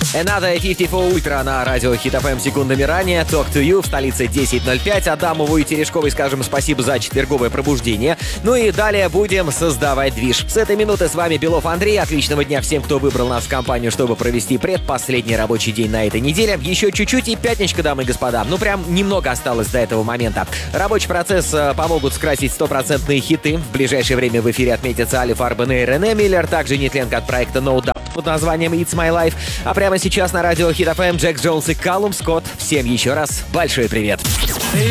Another 54 Ultra на радио Hit FM секундами ранее. Talk to You в столице 10.05. Адамову и Терешковой скажем спасибо за четверговое пробуждение. Ну и далее будем создавать движ. С этой минуты с вами Белов Андрей. Отличного дня всем, кто выбрал нас в компанию, чтобы провести предпоследний рабочий день на этой неделе. Еще чуть-чуть и пятничка, дамы и господа. Ну прям немного осталось до этого момента. Рабочий процесс помогут скрасить стопроцентные хиты. В ближайшее время в эфире отметятся Али Фарбен и Рене Миллер. Также нетленка от проекта No Doubt под названием It's My Life. А прямо сейчас на радио Hit FM Джек Джонс и Калум Скотт. Всем еще раз большой привет.